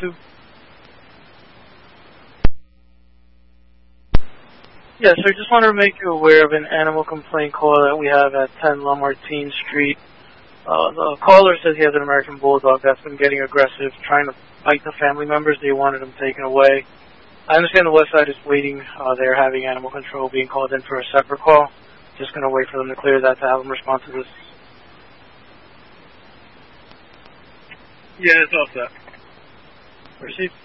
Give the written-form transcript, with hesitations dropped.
2. Yeah, so I just want to make you aware of an animal complaint call that we have at 10 Lamartine Street. The caller says he has an American Bulldog that's been getting aggressive, trying to fight the family members. They wanted him taken away. I understand the West Side is waiting. They're having animal control being called in for a separate call. Just going to wait for them to clear that to have them respond to this. Yeah, it's all set. Received.